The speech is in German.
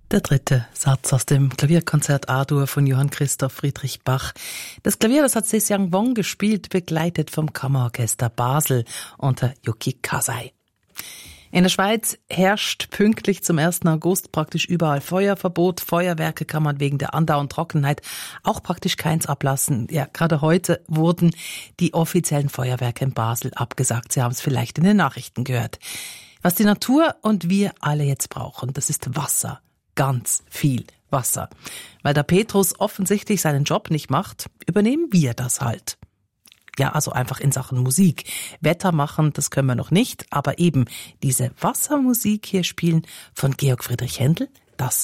Der dritte Satz aus dem Klavierkonzert A-Dur von Johann Christoph Friedrich Bach. Das Klavier, das hat Sesiang Wong gespielt, begleitet vom Kammerorchester Basel unter Yuki Kasai. In der Schweiz herrscht pünktlich zum 1. August praktisch überall Feuerverbot. Feuerwerke kann man wegen der andauernden Trockenheit auch praktisch keins ablassen. Ja, gerade heute wurden die offiziellen Feuerwerke in Basel abgesagt. Sie haben es vielleicht in den Nachrichten gehört. Was die Natur und wir alle jetzt brauchen, das ist Wasser. Ganz viel Wasser. Weil der Petrus offensichtlich seinen Job nicht macht, übernehmen wir das halt. Ja, also einfach in Sachen Musik. Wetter machen, das können wir noch nicht, aber eben diese Wassermusik hier spielen von Georg Friedrich Händel, das